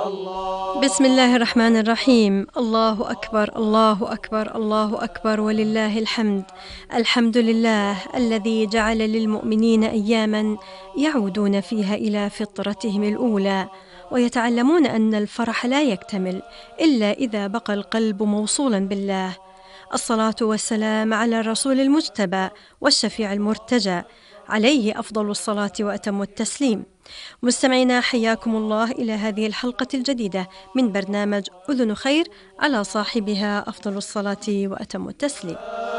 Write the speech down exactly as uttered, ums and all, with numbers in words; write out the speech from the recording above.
بسم الله الرحمن الرحيم. الله أكبر الله أكبر الله أكبر ولله الحمد. الحمد لله الذي جعل للمؤمنين أياما يعودون فيها إلى فطرتهم الأولى، ويتعلمون أن الفرح لا يكتمل إلا إذا بقى القلب موصولا بالله. الصلاة والسلام على الرسول المجتبى والشفيع المرتجى، عليه أفضل الصلاة وأتم التسليم. مستمعينا، حياكم الله إلى هذه الحلقة الجديدة من برنامج أذن خير، على صاحبها أفضل الصلاة وأتم التسليم.